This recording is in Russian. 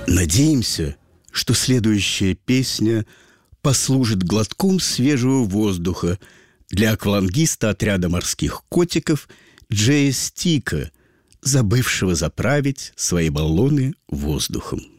Надеемся, что следующая песня послужит глотком свежего воздуха для аквалангиста отряда морских котиков Джея Стика, забывшего заправить свои баллоны воздухом.